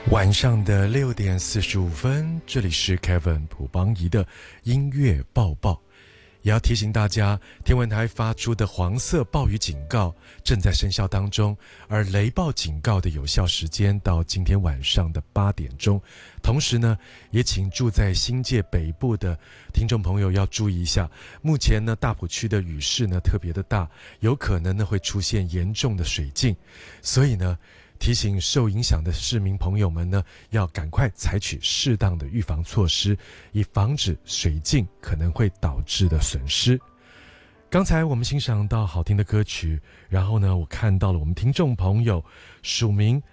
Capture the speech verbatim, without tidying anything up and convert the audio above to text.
晚上的六点四十五分，这里是 Kevin 朴邦仪的音乐报报，也要提醒大家，天文台发出的黄色暴雨警告正在生效当中，而雷暴警告的有效时间到今天晚上的八点钟。同时呢，也请住在新界北部的听众朋友要注意一下，目前呢大埔区的雨势呢特别的大，有可能呢会出现严重的水浸，所以呢提醒受影响的市民朋友们呢，要赶快采取适当的预防措施，以防止水浸可能会导致的损失。刚才我们欣赏到好听的歌曲，然后呢，我看到了我们听众朋友署名